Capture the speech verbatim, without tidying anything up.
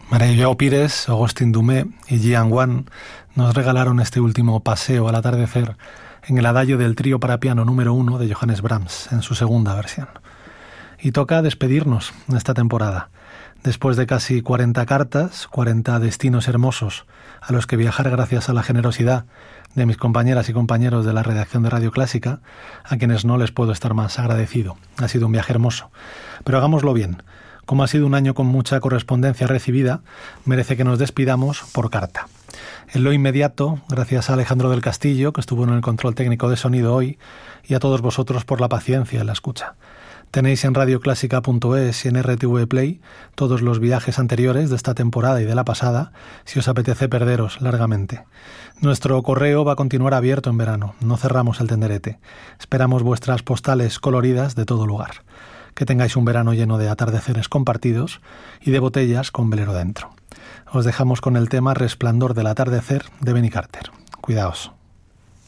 María Joao Pires, Agustín Dumé y Jian Wan nos regalaron este último paseo al atardecer en el adagio del trío para piano número uno de Johannes Brahms, en su segunda versión. Y toca despedirnos de esta temporada. Después de casi cuarenta cartas, cuarenta destinos hermosos a los que viajar gracias a la generosidad de mis compañeras y compañeros de la redacción de Radio Clásica, a quienes no les puedo estar más agradecido. Ha sido un viaje hermoso. Pero hagámoslo bien. Como ha sido un año con mucha correspondencia recibida, merece que nos despidamos por carta. En lo inmediato, gracias a Alejandro del Castillo, que estuvo en el control técnico de sonido hoy, y a todos vosotros por la paciencia en la escucha. Tenéis en radioclásica punto es y en R T V Play todos los viajes anteriores de esta temporada y de la pasada, si os apetece perderos largamente. Nuestro correo va a continuar abierto en verano, no cerramos el tenderete. Esperamos vuestras postales coloridas de todo lugar. Que tengáis un verano lleno de atardeceres compartidos y de botellas con velero dentro. Os dejamos con el tema Resplandor del atardecer de Benny Carter. Cuidaos.